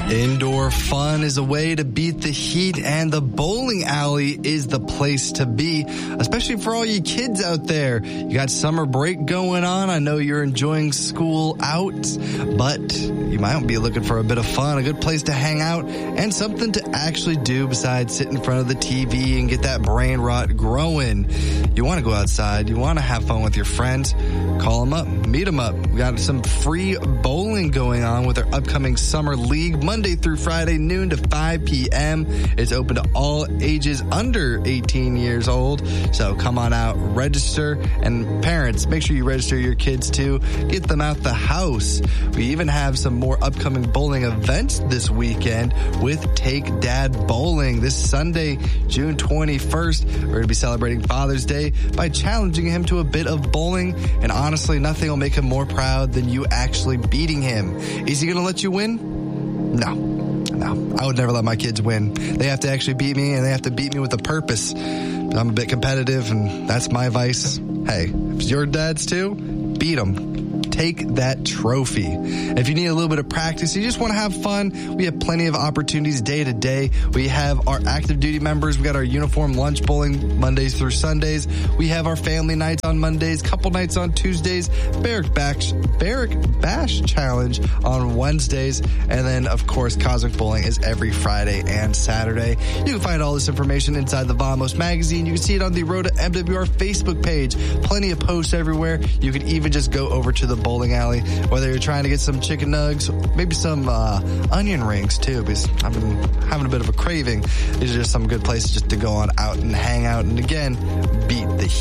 Indoor fun is a way to beat the heat, and the bowling alley is the place to be, especially for all you kids out there. You got summer break going on. I know you're enjoying school out, but you might be looking for a bit of fun, a good place to hang out, and something to actually do besides sit in front of the TV and get that brain rot growing. You want to go outside. You want to have fun with your friends. Call them up. Meet them up. We got some free bowling going on with our upcoming summer league, Monday through Friday, noon to 5 p.m. It's open to all ages under 18 years old. So come on out, register. And parents, make sure you register your kids too. Get them out the house. We even have some more upcoming bowling events this weekend with Take Dad Bowling. This Sunday, June 21st, we're going to be celebrating Father's Day by challenging him to a bit of bowling. And honestly, nothing will make him more proud than you actually beating him. Is he going to let you win? No. I would never let my kids win. They have to actually beat me, and they have to beat me with a purpose. But I'm a bit competitive, and that's my vice. Hey, if it's your dad's too, beat them. Take that trophy. And if you need a little bit of practice, you just want to have fun, we have plenty of opportunities day to day. We have our active duty members. We got our uniform lunch bowling Mondays through Sundays. We have our family nights on Mondays, couple nights on Tuesdays, Barrack Bash Challenge on Wednesdays. And then, of course, Cosmic Bowling is every Friday and Saturday. You can find all this information inside the Vamos magazine. You can see it on the Road to MWR Facebook page. Plenty of posts everywhere. You can even just go over to the bowling alley, whether you're trying to get some chicken nugs, maybe some onion rings too, because I've been having a bit of a craving. These are just some good places just to go on out and hang out, and again, beat the heat.